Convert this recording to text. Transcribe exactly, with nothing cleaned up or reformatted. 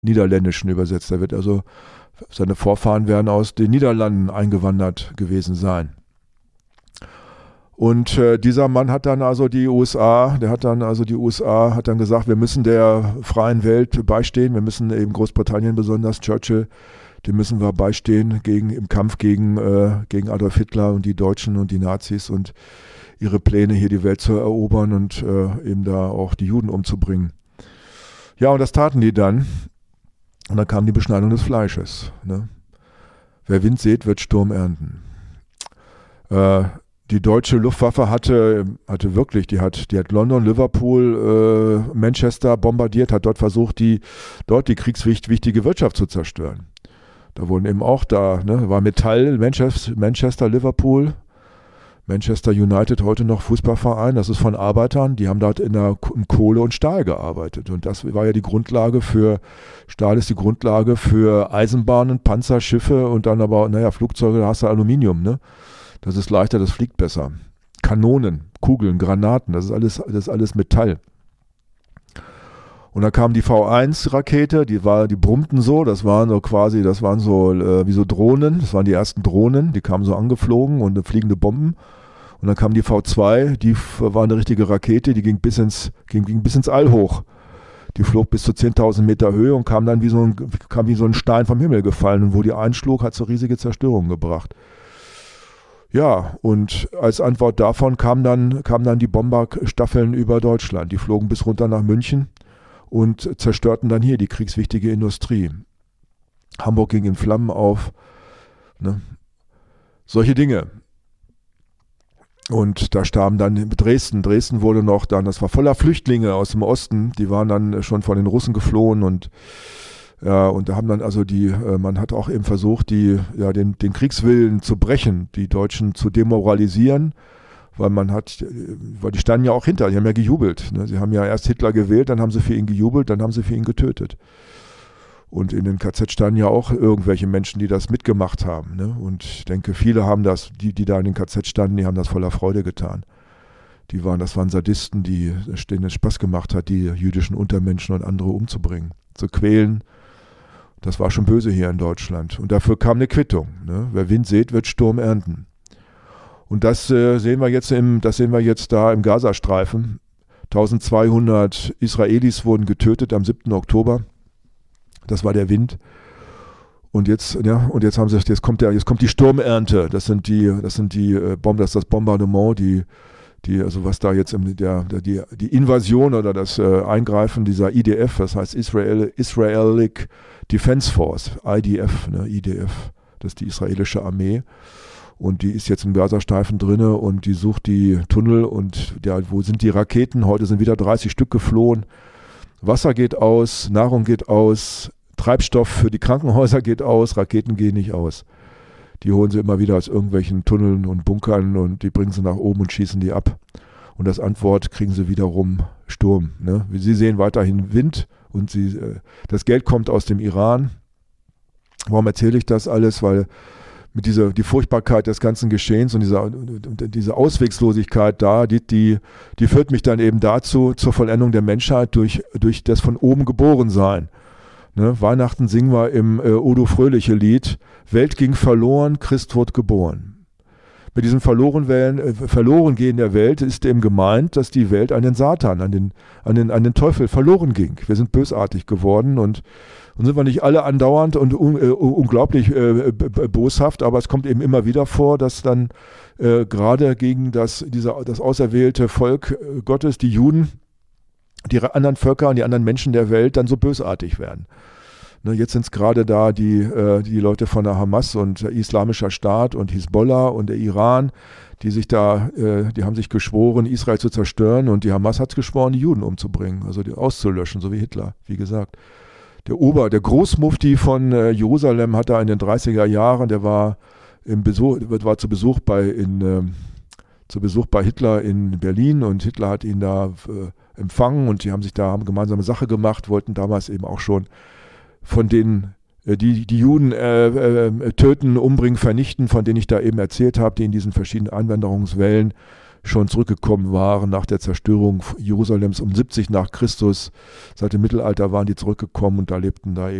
Niederländischen übersetzt. Er wird also, seine Vorfahren werden aus den Niederlanden eingewandert gewesen sein. Und äh, dieser Mann hat dann also die U S A, der hat dann also die U S A, hat dann gesagt, wir müssen der freien Welt beistehen, wir müssen eben Großbritannien besonders, Churchill, dem müssen wir beistehen gegen, im Kampf gegen, äh, gegen Adolf Hitler und die Deutschen und die Nazis und ihre Pläne, hier die Welt zu erobern und äh, eben da auch die Juden umzubringen. Ja, und das taten die dann. Und dann kam die Beschneidung des Fleisches. Ne? Wer Wind sät, wird Sturm ernten. Äh, die deutsche Luftwaffe hatte, hatte wirklich, die hat, die hat London, Liverpool, äh, Manchester bombardiert, hat dort versucht, die, dort die kriegswichtige Wirtschaft zu zerstören. Da wurden eben auch da, ne, war Metall, Manchester, Manchester, Liverpool, Manchester United, heute noch Fußballverein, das ist von Arbeitern, die haben dort in der in Kohle und Stahl gearbeitet. Und das war ja die Grundlage für, Stahl ist die Grundlage für Eisenbahnen, Panzer, Schiffe und dann aber, naja, Flugzeuge, da hast du Aluminium, ne? Das ist leichter, das fliegt besser. Kanonen, Kugeln, Granaten, das ist alles, das ist alles Metall. Und dann kam die V eins Rakete, die war, die brummten so, das waren so quasi, das waren so äh, wie so Drohnen, das waren die ersten Drohnen, die kamen so angeflogen und fliegende Bomben. Und dann kam die V zwei, die war eine richtige Rakete, die ging bis ins, ging, ging bis ins All hoch. Die flog bis zu zehntausend Meter Höhe und kam dann wie so ein, kam wie so ein Stein vom Himmel gefallen. Und wo die einschlug, hat es so riesige Zerstörung gebracht. Ja, und als Antwort davon kamen dann, kamen dann die Bomberstaffeln über Deutschland. Die flogen bis runter nach München und zerstörten dann hier die kriegswichtige Industrie. Hamburg ging in Flammen auf. Ne? Solche Dinge. Und da starben dann Dresden. Dresden wurde noch dann, das war voller Flüchtlinge aus dem Osten. Die waren dann schon von den Russen geflohen und ja, und da haben dann also die, äh, man hat auch eben versucht, die, ja, den, den Kriegswillen zu brechen, die Deutschen zu demoralisieren, weil man hat, weil die standen ja auch hinter, die haben ja gejubelt. Ne? Sie haben ja erst Hitler gewählt, dann haben sie für ihn gejubelt, dann haben sie für ihn getötet. Und in den K Z standen ja auch irgendwelche Menschen, die das mitgemacht haben. Ne? Und ich denke, viele haben das, die, die da in den K Z standen, die haben das voller Freude getan. Die waren, das waren Sadisten, die, denen es Spaß gemacht hat, die jüdischen Untermenschen und andere umzubringen, zu quälen. Das war schon böse hier in Deutschland. Und dafür kam eine Quittung. Ne? Wer Wind sät, wird Sturm ernten. Und das äh, sehen wir jetzt im, das sehen wir jetzt da im Gazastreifen. eintausendzweihundert Israelis wurden getötet am siebten Oktober. Das war der Wind. Und jetzt, ja, und jetzt haben sie, jetzt kommt der, jetzt kommt die Sturmernte. Das sind die, das sind die äh, Bomben, das ist das Bombardement, die, die, also was da jetzt im, der, der, die, die Invasion oder das äh, Eingreifen dieser I D F, das heißt Israel, Israelic Defense Force, I D F, ne, I D F, das ist die israelische Armee. Und die ist jetzt im Gazastreifen drinne und die sucht die Tunnel und ja, wo sind die Raketen? Heute sind wieder dreißig Stück geflohen. Wasser geht aus, Nahrung geht aus, Treibstoff für die Krankenhäuser geht aus, Raketen gehen nicht aus. Die holen sie immer wieder aus irgendwelchen Tunneln und Bunkern und die bringen sie nach oben und schießen die ab. Und als Antwort kriegen sie wiederum Sturm. Ne? Sie sehen weiterhin Wind und sie, das Geld kommt aus dem Iran. Warum erzähle ich das alles? Weil mit dieser, die Furchtbarkeit des ganzen Geschehens und dieser, diese Auswegslosigkeit da, die, die, die führt mich dann eben dazu, zur Vollendung der Menschheit durch, durch das von oben geboren sein. Ne? Weihnachten singen wir im äh, Udo Fröhliche Lied, Welt ging verloren, Christ wurde geboren. Mit diesem Verlorenwellen, äh, Verlorengehen der Welt ist eben gemeint, dass die Welt an den Satan, an den, an den, an den Teufel verloren ging. Wir sind bösartig geworden und Und sind wir nicht alle andauernd und un, äh, unglaublich äh, boshaft, aber es kommt eben immer wieder vor, dass dann äh, gerade gegen das, dieser, das auserwählte Volk äh, Gottes, die Juden, die anderen Völker und die anderen Menschen der Welt dann so bösartig werden. Ne, jetzt sind es gerade da die, äh, die Leute von der Hamas und der Islamischer Staat und Hisbollah und der Iran, die sich da, äh, die haben sich geschworen, Israel zu zerstören und die Hamas hat es geschworen, die Juden umzubringen, also die auszulöschen, so wie Hitler, wie gesagt. Der Ober, der Großmufti von äh, Jerusalem hat da in den dreißiger Jahren, der war, im Besuch, war zu Besuch bei in, äh, zu Besuch bei Hitler in Berlin und Hitler hat ihn da äh, empfangen und die haben sich da haben gemeinsame Sache gemacht, wollten damals eben auch schon von denen, äh, die die Juden äh, äh, töten, umbringen, vernichten, von denen ich da eben erzählt habe, die in diesen verschiedenen Einwanderungswellen schon zurückgekommen waren nach der Zerstörung Jerusalems um siebzig nach Christus. Seit dem Mittelalter waren die zurückgekommen und da lebten da